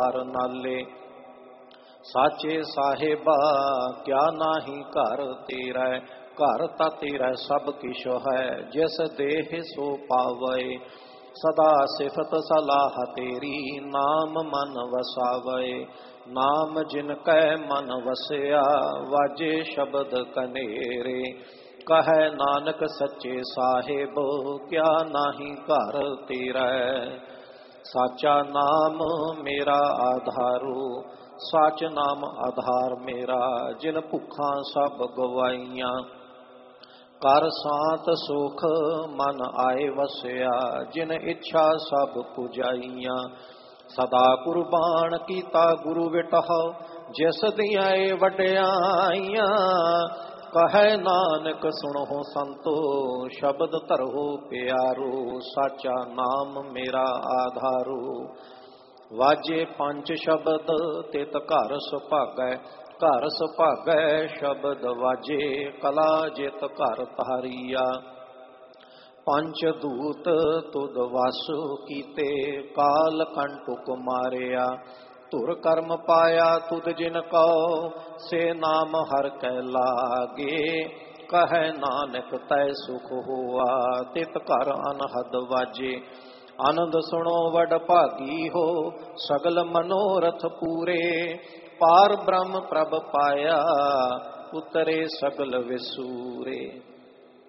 ਹਰ ਨਾਲੇ। ਸਾਚੇ ਸਾਹਿਬਾ ਕਿਆ ਨਾਹੀ ਘਰ ਤੇਰਾ, ਘਰ ਤਾਂ ਤੇਰਾ ਸਭ ਕਿਛ ਹੈ, ਜਿਸ ਦੇਹ ਸੋ ਪਾਵੇ। ਸਦਾ ਸਿਫਤ ਸਲਾਹ ਤੇਰੀ, ਨਾਮ ਮਨ ਵਸਾਵੇ। ਨਾਮ ਜਿਨ ਕੈ ਮਨ ਵਸਿਆ, ਵਾਜੇ ਸ਼ਬਦ ਕਨੇਰੇ। ਕਹੈ ਨਾਨਕ ਸੱਚੇ ਸਾਹਿਬ ਕਿਆ ਨਾਹੀ ਘਰ ਤੇਰਾ। ਸਾਚਾ ਨਾਮ ਮੇਰਾ ਆਧਾਰੂ, ਸਾਚ ਨਾਮ ਆਧਾਰ ਮੇਰਾ। ਜਿਨ ਭੁੱਖਾਂ ਸਭ ਗਵਾਈਆਂ, ਕਰ ਸਾਤ ਸੁਖ ਮਨ ਆਏ ਵਸਿਆ। ਜਿਨ ਇੱਛਾ ਸਭ ਪੁਜਾਈਆਂ, ਸਦਾ ਕੁਰਬਾਨ ਕੀਤਾ ਗੁਰੂ ਵਿਟਹੁ। ਜਿਸ ਦੀਆਂ ਏ ਵਡਿਆਈਆਂ, ਕਹੈ ਨਾਨਕ ਸੁਣੋ ਸੰਤੋ, ਸ਼ਬਦ ਧਰੋ ਪਿਆਰੋ। ਸਾਚਾ ਨਾਮ ਮੇਰਾ ਆਧਾਰੂ, ਵਾਜੇ ਪੰਜ ਸ਼ਬਦ ਤਿਤ ਘਰ ਸੁਭਾਗੈ। ਘਰ ਸੁਭਾਗੈ ਸ਼ਬਦ ਵਾਜੇ, ਕਲਾ ਜਿਤ ਘਰ ਤਾਰੀਆ। ਪੰਜ ਦੂਤ ਤੁਧ ਵਾਸੁ ਕੀਤੇ, ਕਾਲ ਕੰਟੁਕ ਮਾਰਿਆ। ਧੁਰ ਕਰਮ ਪਾਇਆ ਤੁਧ ਜਿਨ ਕਉ, ਸੇ ਨਾਮ ਹਰ ਕੈ ਲਾਗੇ। ਕਹੈ ਨਾਨਕ ਤੈ ਸੁਖ ਹੋਆ, ਤਿਤ ਘਰ ਅਨਹਦ ਵਾਜੇ। ਆਨੰਦ ਸੁਣੋ ਵਡ ਭਾਗੀ ਹੋ, ਸਗਲ ਮਨੋਰਥ ਪੂਰੇ। ਪਾਰ ਬ੍ਰਹਮ ਪ੍ਰਭ ਪਾਇਆ, ਉਤਰੇ ਸਗਲ ਵਿਸੂਰੇ।